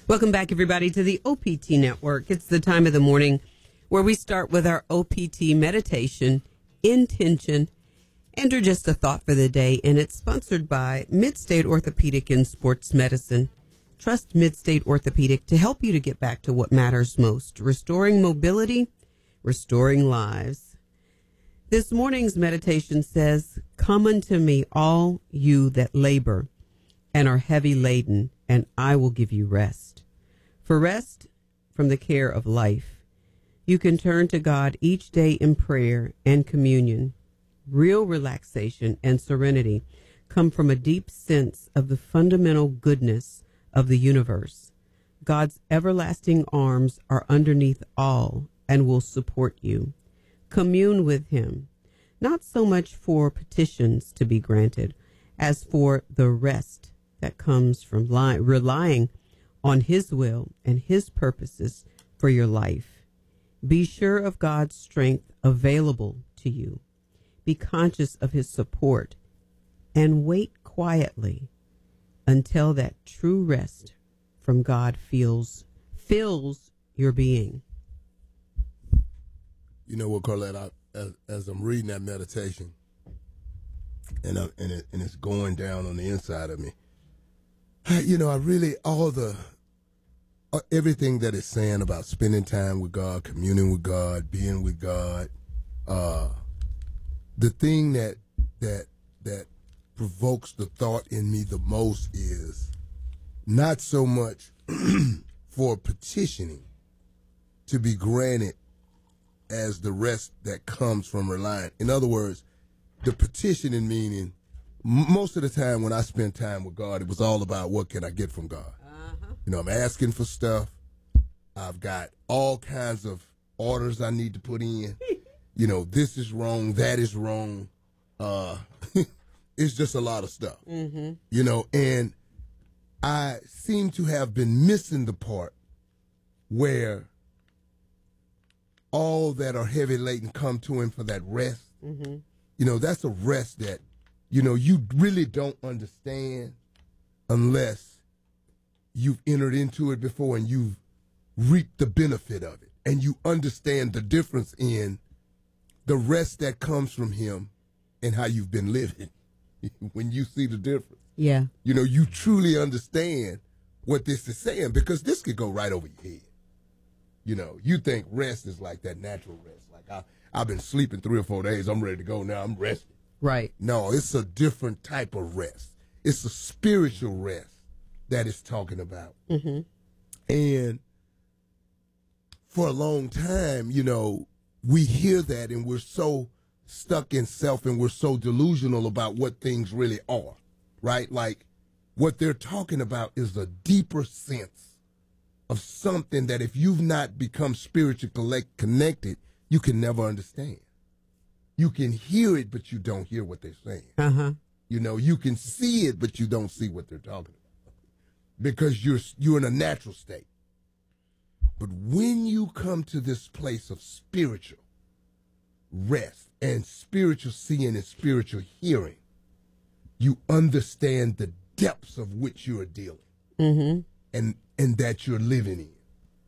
Welcome back, everybody, to the OPT Network. It's the time of the morning where we start with our OPT meditation, intention, and or just a thought for the day. And it's sponsored by Midstate Orthopedic and Sports Medicine. Trust Midstate Orthopedic to help you to get back to what matters most, restoring mobility, restoring lives. This morning's meditation says, "Come unto me, all you that labor and are heavy laden, and I will give you rest." For rest from the care of life, you can turn to God each day in prayer and communion. Real relaxation and serenity come from a deep sense of the fundamental goodness of the universe. God's everlasting arms are underneath all and will support you. Commune with him, not so much for petitions to be granted as for the rest that comes from relying on his will and his purposes for your life. Be sure of God's strength available to you. Be conscious of his support and wait quietly until that true rest from God fills your being. You know what, Carlette, as I'm reading that meditation and it's going down on the inside of me, you know, everything that it's saying about spending time with God, communing with God, being with God, the thing that provokes the thought in me the most is not so much for petitioning to be granted as the rest that comes from relying. In other words, the petitioning meaning, most of the time when I spend time with God, it was all about what can I get from God. You know, I'm asking for stuff. I've got all kinds of orders I need to put in. You know, this is wrong, that is wrong. It's just a lot of stuff. Mm-hmm. You know, and I seem to have been missing the part where all that are heavy laden come to him for that rest. Mm-hmm. You know, that's a rest that, you know, you really don't understand unless you've entered into it before and you've reaped the benefit of it. And you understand the difference in the rest that comes from him and how you've been living. When you see the difference. Yeah. You know, you truly understand what this is saying, because this could go right over your head. You know, you think rest is like that natural rest. Like I've been sleeping 3 or 4 days. I'm ready to go now. I'm resting. Right. No, it's a different type of rest. It's a spiritual rest that it's talking about. Mm-hmm. And for a long time, you know, we hear that and we're so stuck in self and we're so delusional about what things really are, right? Like what they're talking about is a deeper sense of something that if you've not become spiritually connected, you can never understand. You can hear it, but you don't hear what they're saying. Uh-huh. You know, you can see it, but you don't see what they're talking about because you're in a natural state. But when you come to this place of spiritual rest and spiritual seeing and spiritual hearing, you understand the depths of which you are dealing, mm-hmm. and that you're living in.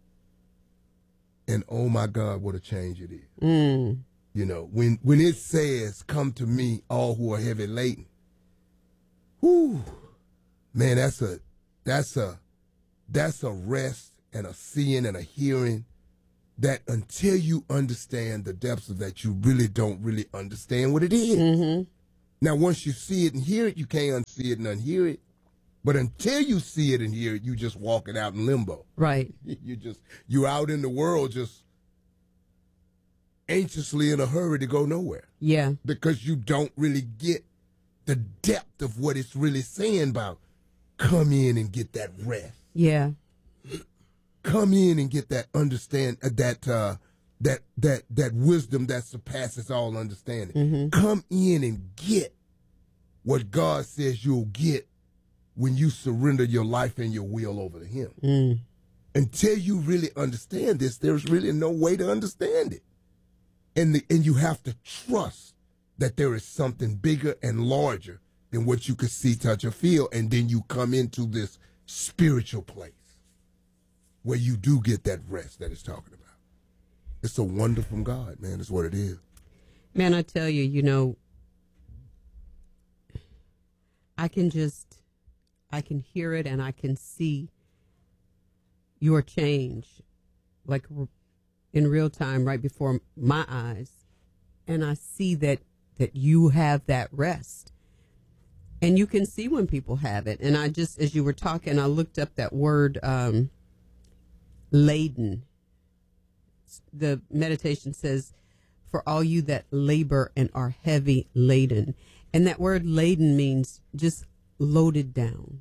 And oh my God, what a change it is. Mm. You know, when it says, "Come to me, all who are heavy laden," whoo, man, that's a rest and a seeing and a hearing that until you understand the depths of that, you really don't really understand what it is. Mm-hmm. Now, once you see it and hear it, you can't unsee it and unhear it. But until you see it and hear it, you just walking out in limbo. Right. You're out in the world just anxiously in a hurry to go nowhere. Yeah. Because you don't really get the depth of what it's really saying about come in and get that rest. Yeah. Come in and get that understand that wisdom that surpasses all understanding. Mm-hmm. Come in and get what God says you'll get when you surrender your life and your will over to him. Mm. Until you really understand this, there's really no way to understand it. And you have to trust that there is something bigger and larger than what you could see, touch, or feel. And then you come into this spiritual place where you do get that rest that it's talking about. It's a wonder from God, man. That's what it is. Man, I tell you, you know, I can hear it and I can see your change, like in real time, right before my eyes. And I see that you have that rest. And you can see when people have it. And I just, as you were talking, I looked up that word, laden. The meditation says, for all you that labor and are heavy laden. And that word laden means just loaded down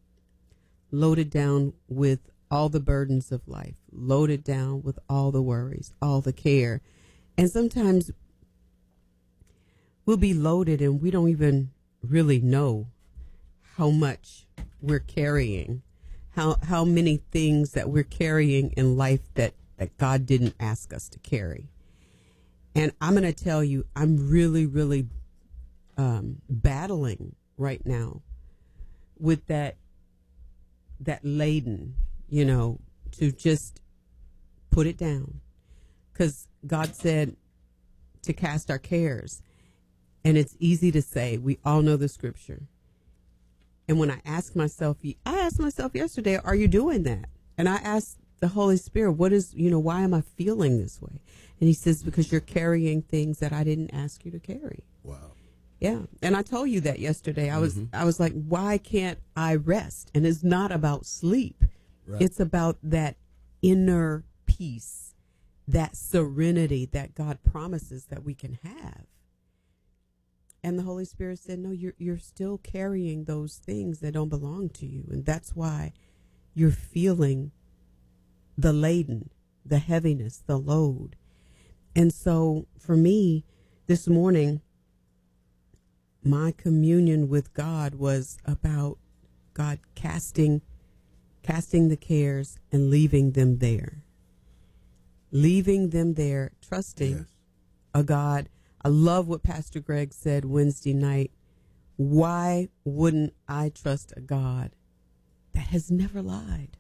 with all the burdens of life, loaded down with all the worries, all the care. And sometimes we'll be loaded and we don't even really know how much we're carrying, how many things that we're carrying in life that God didn't ask us to carry. And I'm going to tell you, I'm really, really battling right now with that laden, you know, to just put it down. Because God said to cast our cares. And it's easy to say, we all know the scripture. And when I asked myself yesterday, are you doing that? And I asked the Holy Spirit, why am I feeling this way? And he says, because you're carrying things that I didn't ask you to carry. Wow. Yeah. And I told you that yesterday. I was like, why can't I rest? And it's not about sleep. Right. It's about that inner peace, that serenity that God promises that we can have. And the Holy Spirit said, no, you're still carrying those things that don't belong to you. And that's why you're feeling the laden, the heaviness, the load. And so for me this morning, my communion with God was about God casting the cares and leaving them there. Leaving them there, trusting a God. I love what Pastor Greg said Wednesday night. Why wouldn't I trust a God that has never lied?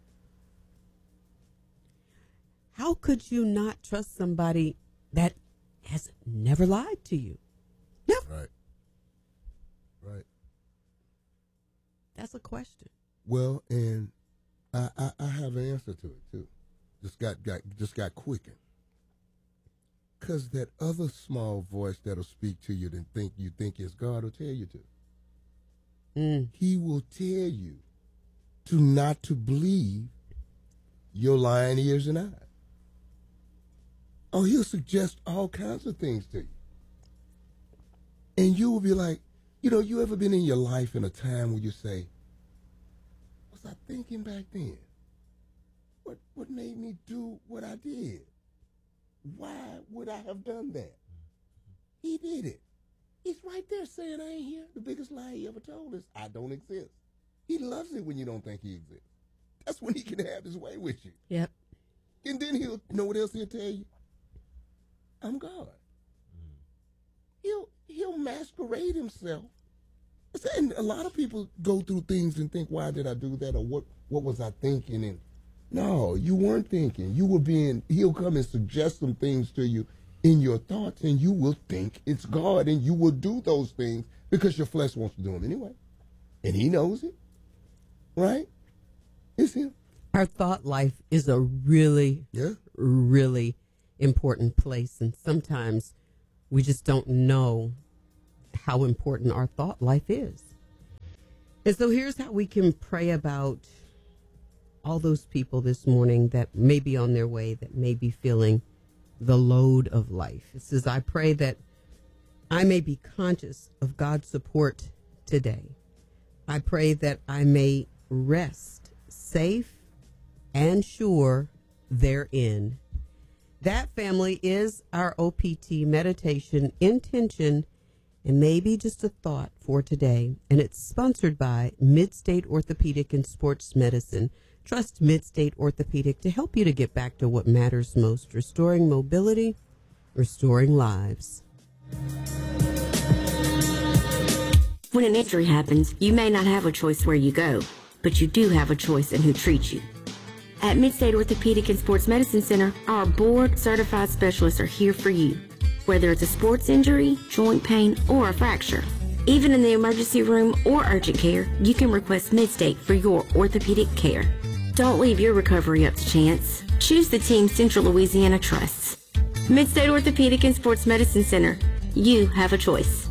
How could you not trust somebody that has never lied to you? Never. Right. That's a question. Well, and I have an answer to it too. Just got quickened. Because that other small voice that'll speak to you and you think is God will tell you to. He will tell you not to believe your lying ears and eyes. Oh, he'll suggest all kinds of things to you. And you will be like, you ever been in your life in a time where you say, was I thinking back then? What made me do what I did? Why would I have done that? He did it. He's right there saying I ain't here. The biggest lie he ever told is I don't exist. He loves it when you don't think he exists. That's when he can have his way with you. Yep. And then he'll know what else he'll tell you. I'm God. He'll masquerade himself. And a lot of people go through things and think, why did I do that? Or what was I thinking? And no, you weren't thinking. He'll come and suggest some things to you in your thoughts, and you will think it's God, and you will do those things because your flesh wants to do them anyway. And he knows it, right? It's him. Our thought life is a really, really important place, and sometimes we just don't know how important our thought life is. And so here's how we can pray about all those people this morning that may be on their way, that may be feeling the load of life. It says, I pray that I may be conscious of God's support today. I pray that I may rest safe and sure therein. That, family, is our OPT meditation intention and maybe just a thought for today. And it's sponsored by Midstate Orthopedic and Sports Medicine. Trust Midstate Orthopedic to help you to get back to what matters most, restoring mobility, restoring lives. When an injury happens, you may not have a choice where you go, but you do have a choice in who treats you. At Midstate Orthopedic and Sports Medicine Center, our board-certified specialists are here for you, whether it's a sports injury, joint pain, or a fracture. Even in the emergency room or urgent care, you can request Midstate for your orthopedic care. Don't leave your recovery up to chance. Choose the team Central Louisiana trusts. Midstate Orthopedic and Sports Medicine Center. You have a choice.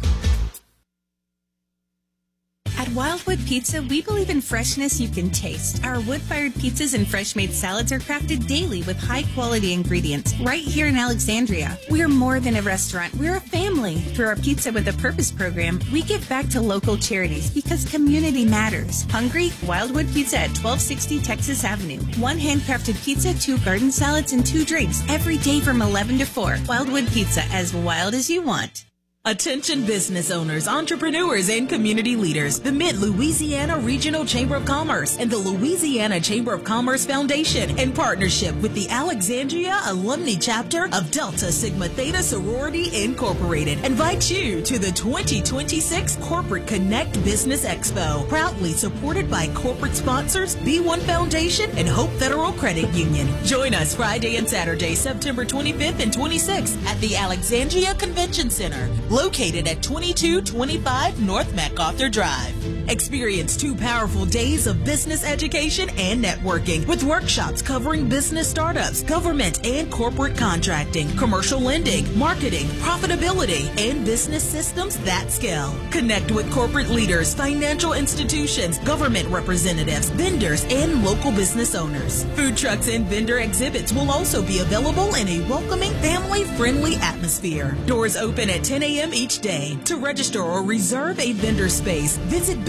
At Wildwood Pizza, we believe in freshness you can taste. Our wood-fired pizzas and fresh-made salads are crafted daily with high-quality ingredients right here in Alexandria. We're more than a restaurant. We're a family. Through our Pizza with a Purpose program, we give back to local charities because community matters. Hungry? Wildwood Pizza at 1260 Texas Avenue. 1 handcrafted pizza, 2 garden salads, and 2 drinks every day from 11 to 4. Wildwood Pizza, as wild as you want. Attention business owners, entrepreneurs, and community leaders. The Mid-Louisiana Regional Chamber of Commerce and the Louisiana Chamber of Commerce Foundation, in partnership with the Alexandria Alumni Chapter of Delta Sigma Theta Sorority Incorporated, invite you to the 2026 Corporate Connect Business Expo, proudly supported by corporate sponsors B1 Foundation and Hope Federal Credit Union. Join us Friday and Saturday, September 25th and 26th at the Alexandria Convention Center, located at 2225 North MacArthur Drive. Experience 2 powerful days of business education and networking with workshops covering business startups, government and corporate contracting, commercial lending, marketing, profitability, and business systems that scale. Connect with corporate leaders, financial institutions, government representatives, vendors, and local business owners. Food trucks and vendor exhibits will also be available in a welcoming, family-friendly atmosphere. Doors open at 10 a.m. each day. To register or reserve a vendor space, visit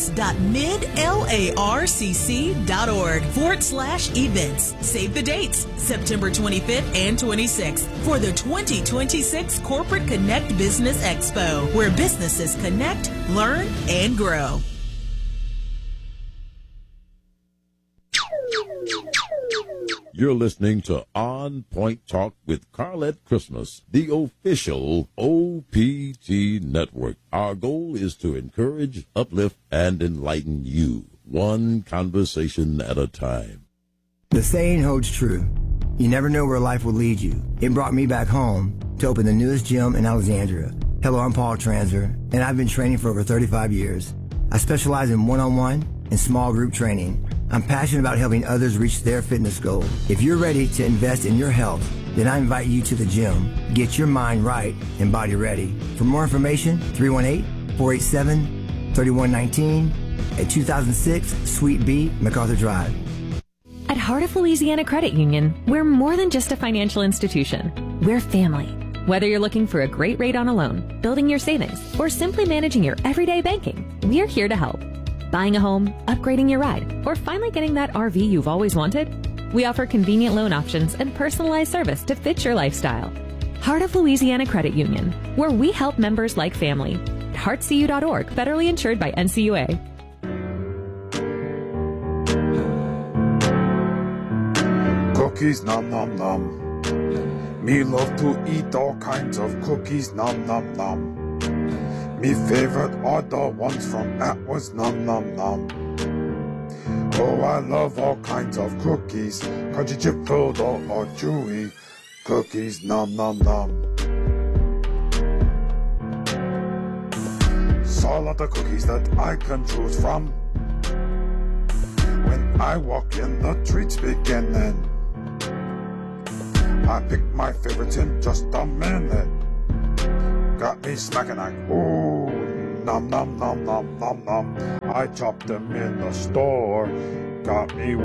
business.midlarcc.org/events. Save the dates, September 25th and 26th, for the 2026 Corporate Connect Business Expo, where businesses connect, learn, and grow. You're listening to On Point Talk with Carlette Christmas, the official OPT network. Our goal is to encourage, uplift, and enlighten you, one conversation at a time. The saying holds true. You never know where life will lead you. It brought me back home to open the newest gym in Alexandria. Hello, I'm Paul Transer, and I've been training for over 35 years. I specialize in one-on-one and small group training. I'm passionate about helping others reach their fitness goals. If you're ready to invest in your health, then I invite you to the gym. Get your mind right and body ready. For more information, 318-487-3119 at 2006 Suite B, MacArthur Drive. At Heart of Louisiana Credit Union, we're more than just a financial institution. We're family. Whether you're looking for a great rate on a loan, building your savings, or simply managing your everyday banking, we're here to help. Buying a home, upgrading your ride, or finally getting that RV you've always wanted? We offer convenient loan options and personalized service to fit your lifestyle. Heart of Louisiana Credit Union, where we help members like family. heartcu.org, federally insured by NCUA. Cookies, nom nom nom. Me love to eat all kinds of cookies, nom nom nom. Me favorite are the ones from Atwas, nom nom nom. Oh, I love all kinds of cookies, crunchy chip filled or chewy cookies, nom nom nom. Saw a lot of cookies that I can choose from. When I walk in, the treats beginning. I pick my favorites in just a minute. Got me smacking like, ooh, nom nom nom nom nom nom. I chopped them in the store. Got me